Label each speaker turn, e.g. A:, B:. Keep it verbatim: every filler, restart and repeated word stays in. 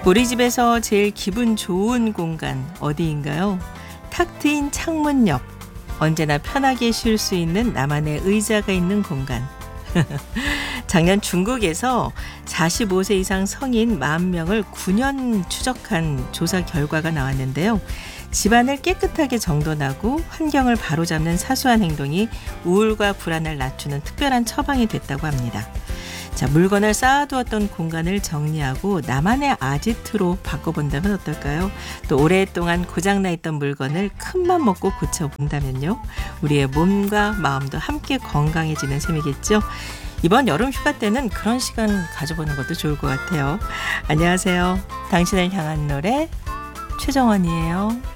A: 우리 집에서 제일 기분 좋은 공간 어디인가요? 탁 트인 창문 옆. 언제나 편하게 쉴 수 있는 나만의 의자가 있는 공간. 작년 중국에서 사십오 세 이상 성인 만 명을 구 년 추적한 조사 결과가 나왔는데요. 집안을 깨끗하게 정돈하고 환경을 바로잡는 사소한 행동이 우울과 불안을 낮추는 특별한 처방이 됐다고 합니다. 자, 물건을 쌓아두었던 공간을 정리하고 나만의 아지트로 바꿔본다면 어떨까요? 또 오랫동안 고장나 있던 물건을 큰맘 먹고 고쳐본다면요. 우리의 몸과 마음도 함께 건강해지는 셈이겠죠. 이번 여름 휴가 때는 그런 시간 가져보는 것도 좋을 것 같아요. 안녕하세요. 당신을 향한 노래 최정원이에요.